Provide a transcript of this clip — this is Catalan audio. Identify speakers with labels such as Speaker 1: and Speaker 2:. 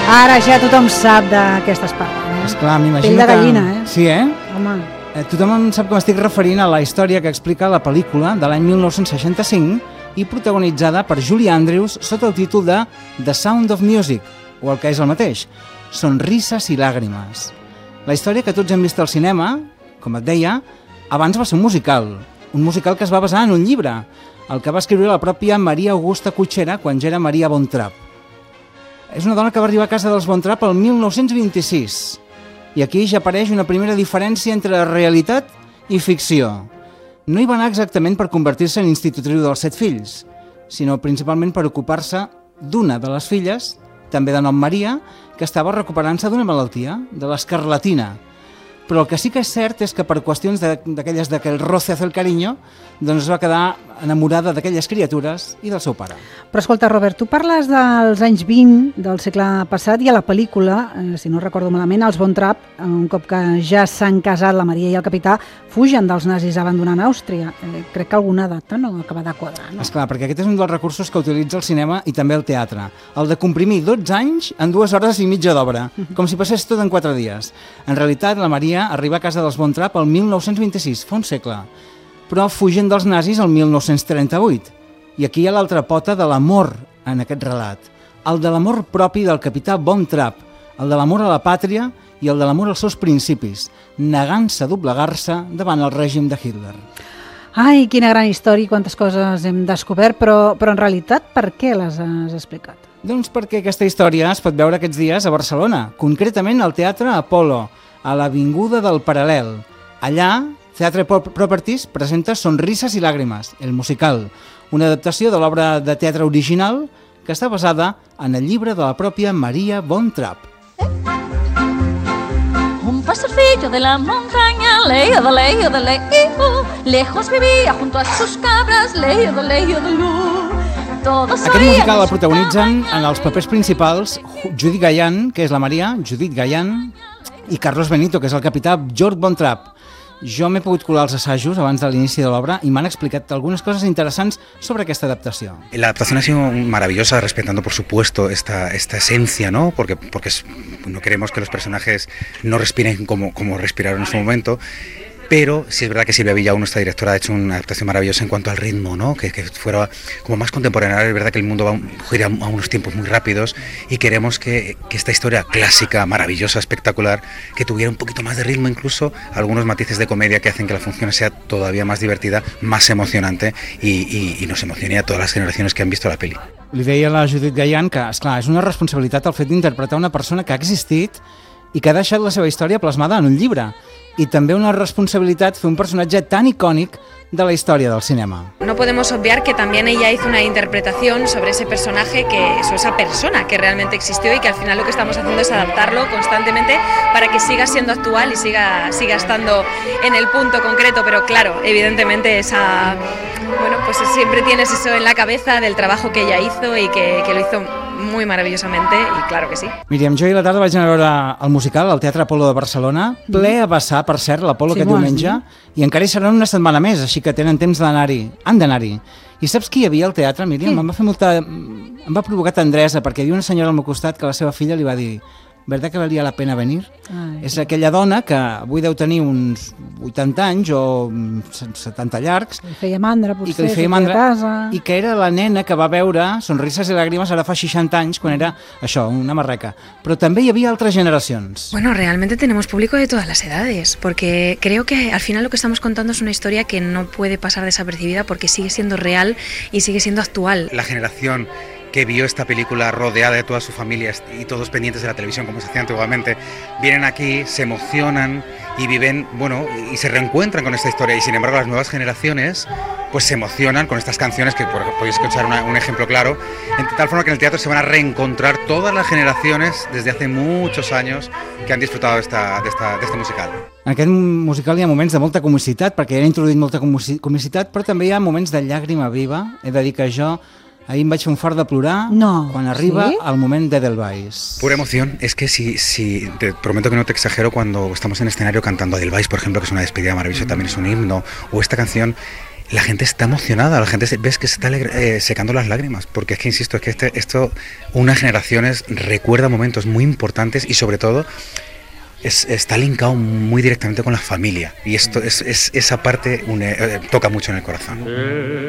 Speaker 1: Ara ja tothom sap d'aquestes paraules.
Speaker 2: Esclar, m'imagino
Speaker 1: Pell de gallina,
Speaker 2: que... Sí,
Speaker 1: Home.
Speaker 2: Tothom sap que m'estic referint a la història que explica la pel·lícula de l'any 1965 i protagonitzada per Julie Andrews sota el títol de The Sound of Music, o el que és el mateix, Sonrises i làgrimes. La història que tots hem vist al cinema, com et deia, abans va ser un musical que es va basar en un llibre, el que va escriure la pròpia Maria Augusta Cutxera quan ja era Maria Von Trapp. És una dona que va arribar a casa dels Von Trapp el 1926, i aquí ja apareix una primera diferència entre realitat i ficció. No hi va anar exactament per convertir-se en institutriu dels 7 fills, sinó principalment per ocupar-se d'una de les filles, també de nom Maria, que estava recuperant-se d'una malaltia, de l'escarlatina. Però el que sí que és cert és que per qüestions d'aquelles d'aquell roce hace el cariño, doncs es va quedar enamorada d'aquelles criatures i del seu pare.
Speaker 1: Però escolta, Robert, tu parles dels anys 20 del segle passat i a la pel·lícula, si no recordo malament, els Von Trapp, un cop que ja s'han casat la Maria i el capità, fugen dels nazis abandonant Àustria. Crec que alguna data no acaba de quadrar, no?
Speaker 2: Esclar, perquè aquest és un dels recursos que utilitza el cinema i també el teatre, el de comprimir 12 anys en 2 hores i mitja d'obra, com si passés tot en 4 dies. En realitat, la Maria arriba a casa dels Von Trapp el 1926, fa un segle, però fugen dels nazis el 1938. I aquí hi ha l'altra pota de l'amor en aquest relat, el de l'amor propi del capità Von Trapp, el de l'amor a la pàtria i el de l'amor als seus principis, negant-se a doblegar-se davant el règim de Hitler.
Speaker 1: Ai, quina gran història i quantes coses hem descobert, però en realitat per què les has explicat?
Speaker 2: Doncs perquè aquesta història es pot veure aquests dies a Barcelona, concretament al Teatre Apolo, a l'Avinguda del Paral·lel. Allà, Theatre Properties presenta Sonrises i làgrimes, el musical, una adaptació de l'obra de teatre original que està basada en el llibre de la pròpia Maria Von Trapp.
Speaker 3: Un pastorcillo de la montaña, lejos vivía junto a sus cabras,
Speaker 2: Aquest musical el protagonitzen en els papers principals Judith Gayan, que és la Maria, Judith Gayan, i Carlos Benito, que és el capità Georg Von Trapp. Jo m'he pogut colar als assajos abans de l'inici de l'obra y me han explicat algunas cosas interesantes sobre esta adaptación.
Speaker 4: La adaptación ha sido maravillosa, respetando por supuesto esta esencia, ¿no? Porque no queremos que los personajes no respiren como respiraron en su momento. Pero sí es verdad que Silvia Villa, nuestra directora, ha hecho una adaptación maravillosa en cuanto al ritmo, ¿no? Que fuera como más contemporánea. Es verdad que el mundo gira a unos tiempos muy rápidos y queremos que esta historia clásica, maravillosa, espectacular, que tuviera un poquito más de ritmo, incluso algunos matices de comedia que hacen que la función sea todavía más divertida, más emocionante y nos emocione a todas las generaciones que han visto la peli.
Speaker 2: Li deia a la Judith Gayan que, esclar, és una responsabilitat el fet d'interpretar una persona que ha existit i que ha deixat la seva història plasmada en un llibre. Y también una responsabilidad fer un personatge tan icònic de la historia del cinema.
Speaker 5: No podemos obviar que también ella hizo una interpretación sobre ese personaje, esa persona que realmente existió y que al final lo que estamos haciendo es adaptarlo constantemente para que siga siendo actual y siga estando en el punto concreto, pero claro, evidentemente pues siempre tienes eso en la cabeza del trabajo que ella hizo y que lo hizo muy maravillosamente y claro que sí.
Speaker 2: Míriam, jo ahir a la tarda vaig anar a veure el musical al Teatre Apolo de Barcelona, ple a vessar, per cert, l'Apolo aquest diumenge, i encara hi seran una setmana més, així que tenen temps d'anar-hi, han d'anar-hi. I saps qui hi havia al teatre, Míriam? Em va provocar tendresa, perquè hi havia una senyora al meu costat que la seva filla li va dir ¿verdad que valia la pena venir? Ai. És aquella dona que avui deu tenir uns 80 anys o 70 llargs.
Speaker 1: Li feia mandra, potser,
Speaker 2: i que li feia mandra, i que era la nena que va veure Sonrises i làgrimes ara fa 60 anys, quan era això, una marreca. Però també hi havia altres generacions.
Speaker 5: Bueno, realmente tenemos público de todas las edades, porque creo que al final lo que estamos contando es una historia que no puede pasar desapercibida porque sigue siendo real y sigue siendo actual.
Speaker 4: La generación que vio esta película rodeada de toda su familia y todos pendientes de la televisión como se hacía antiguamente, vienen aquí, se emocionan y viven, bueno, y se reencuentran con esta historia, y sin embargo las nuevas generaciones pues se emocionan con estas canciones que podéis escuchar un ejemplo claro, de tal forma que en el teatro se van a reencontrar todas las generaciones desde hace muchos años que han disfrutado de este musical.
Speaker 2: En aquest musical hi ha moments de molta comicitat, perquè han introduït molta comicitat, però també hi ha moments de llàgrima viva. He de dir que jo ahí em vaig fer un fart de plorar quan arriba el moment d'Edelweiss.
Speaker 4: Pura emoción. Es que si te prometo que no te exagero cuando estamos en escenario cantando Edelweiss, por ejemplo, que es una despedida maravillosa, también es un himno, o esta canción, la gente está emocionada, la gente ves que se está secando las lágrimas, porque es que, insisto, es que esto unas generaciones recuerda momentos muy importantes y sobre todo está linkado muy directamente con la familia, y esto esa parte toca mucho en el corazón.